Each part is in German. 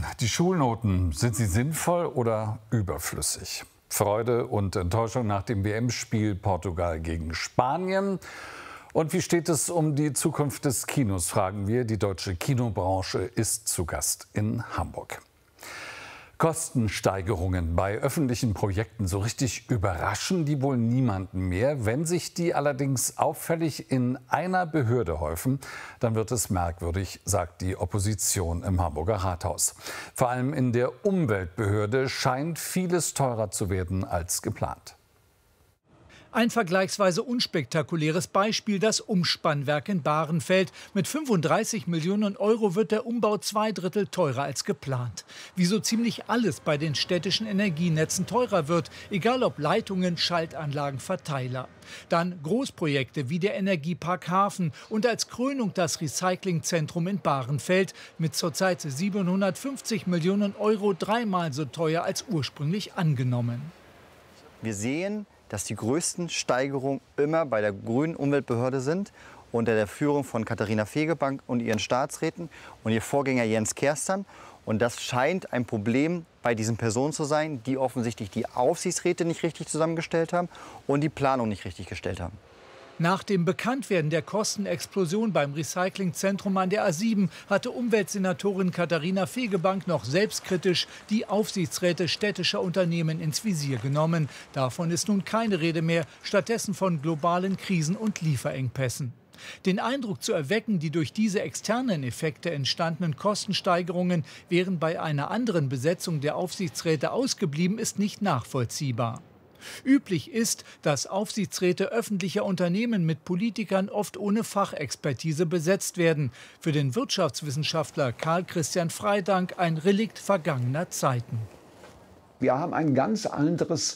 Die Schulnoten, sind sie sinnvoll oder überflüssig? Freude und Enttäuschung nach dem WM-Spiel Portugal gegen Spanien. Und wie steht es um die Zukunft des Kinos, fragen wir. Die deutsche Kinobranche ist zu Gast in Hamburg. Kostensteigerungen bei öffentlichen Projekten, so richtig überraschen die wohl niemanden mehr. Wenn sich die allerdings auffällig in einer Behörde häufen, dann wird es merkwürdig, sagt die Opposition im Hamburger Rathaus. Vor allem in der Umweltbehörde scheint vieles teurer zu werden als geplant. Ein vergleichsweise unspektakuläres Beispiel, das Umspannwerk in Bahrenfeld. Mit 35 Millionen Euro wird der Umbau 2/3 teurer als geplant. Wie so ziemlich alles bei den städtischen Energienetzen teurer wird, egal ob Leitungen, Schaltanlagen, Verteiler. Dann Großprojekte wie der Energiepark Hafen und als Krönung das Recyclingzentrum in Bahrenfeld mit zurzeit 750 Millionen Euro, dreimal so teuer als ursprünglich angenommen. Wir sehen, dass die größten Steigerungen immer bei der grünen Umweltbehörde sind, unter der Führung von Katharina Fegebank und ihren Staatsräten und ihr Vorgänger Jens Kerstern. Und das scheint ein Problem bei diesen Personen zu sein, die offensichtlich die Aufsichtsräte nicht richtig zusammengestellt haben und die Planung nicht richtig gestellt haben. Nach dem Bekanntwerden der Kostenexplosion beim Recyclingzentrum an der A7 hatte Umweltsenatorin Katharina Fegebank noch selbstkritisch die Aufsichtsräte städtischer Unternehmen ins Visier genommen. Davon ist nun keine Rede mehr, stattdessen von globalen Krisen und Lieferengpässen. Den Eindruck zu erwecken, die durch diese externen Effekte entstandenen Kostensteigerungen wären bei einer anderen Besetzung der Aufsichtsräte ausgeblieben, ist nicht nachvollziehbar. Üblich ist, dass Aufsichtsräte öffentlicher Unternehmen mit Politikern oft ohne Fachexpertise besetzt werden. Für den Wirtschaftswissenschaftler Karl Christian Freydank ein Relikt vergangener Zeiten. Wir haben ein ganz anderes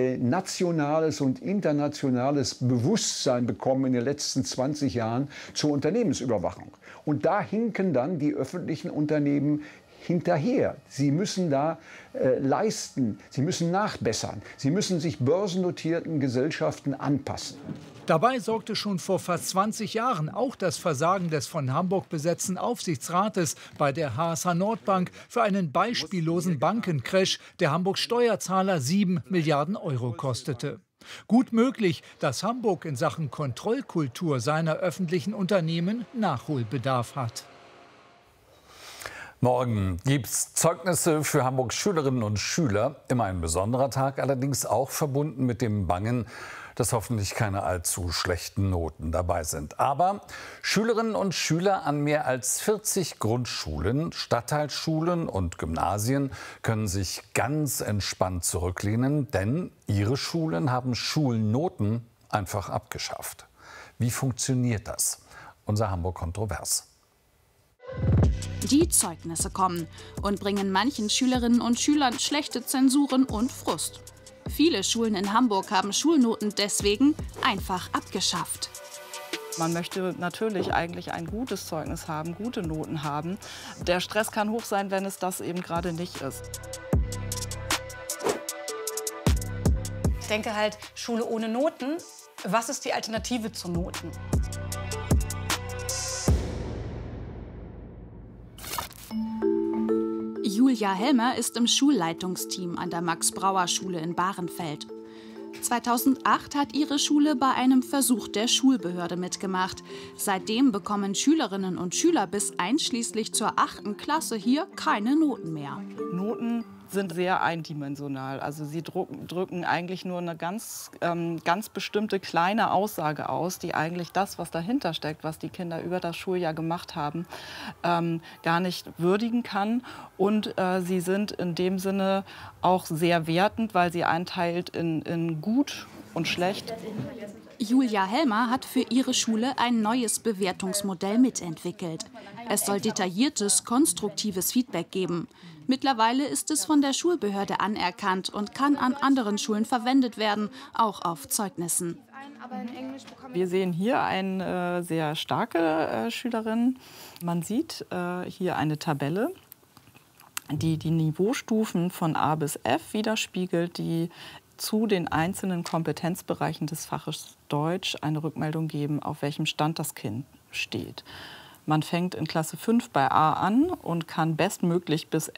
nationales und internationales Bewusstsein bekommen in den letzten 20 Jahren zur Unternehmensüberwachung. Und da hinken dann die öffentlichen Unternehmen hinterher. Sie müssen da leisten, sie müssen nachbessern, sie müssen sich börsennotierten Gesellschaften anpassen. Dabei sorgte schon vor fast 20 Jahren auch das Versagen des von Hamburg besetzten Aufsichtsrates bei der HSH Nordbank für einen beispiellosen Bankencrash, der Hamburgs Steuerzahler 7 Milliarden Euro kostete. Gut möglich, dass Hamburg in Sachen Kontrollkultur seiner öffentlichen Unternehmen Nachholbedarf hat. Morgen gibt es Zeugnisse für Hamburgs Schülerinnen und Schüler. Immer ein besonderer Tag, allerdings auch verbunden mit dem Bangen, dass hoffentlich keine allzu schlechten Noten dabei sind. Aber Schülerinnen und Schüler an mehr als 40 Grundschulen, Stadtteilschulen und Gymnasien können sich ganz entspannt zurücklehnen, denn ihre Schulen haben Schulnoten einfach abgeschafft. Wie funktioniert das? Unser Hamburg Kontrovers. Die Zeugnisse kommen und bringen manchen Schülerinnen und Schülern schlechte Zensuren und Frust. Viele Schulen in Hamburg haben Schulnoten deswegen einfach abgeschafft. Man möchte natürlich eigentlich ein gutes Zeugnis haben, gute Noten haben. Der Stress kann hoch sein, wenn es das eben gerade nicht ist. Ich denke halt, Schule ohne Noten, was ist die Alternative zu Noten? Julia Helmer ist im Schulleitungsteam an der Max-Brauer-Schule in Bahrenfeld. 2008 hat ihre Schule bei einem Versuch der Schulbehörde mitgemacht. Seitdem bekommen Schülerinnen und Schüler bis einschließlich zur 8. Klasse hier keine Noten mehr. Noten sind sehr eindimensional. Also sie drücken eigentlich nur eine ganz bestimmte kleine Aussage aus, die eigentlich das, was dahinter steckt, was die Kinder über das Schuljahr gemacht haben, gar nicht würdigen kann. Und sie sind in dem Sinne auch sehr wertend, weil sie einteilt in gut und schlecht. Julia Helmer hat für ihre Schule ein neues Bewertungsmodell mitentwickelt. Es soll detailliertes, konstruktives Feedback geben. Mittlerweile ist es von der Schulbehörde anerkannt und kann an anderen Schulen verwendet werden, auch auf Zeugnissen. Wir sehen hier eine sehr starke Schülerin. Man sieht hier eine Tabelle, die die Niveaustufen von A bis F widerspiegelt, die zu den einzelnen Kompetenzbereichen des Faches Deutsch eine Rückmeldung geben, auf welchem Stand das Kind steht. Man fängt in Klasse 5 bei A an und kann bestmöglich bis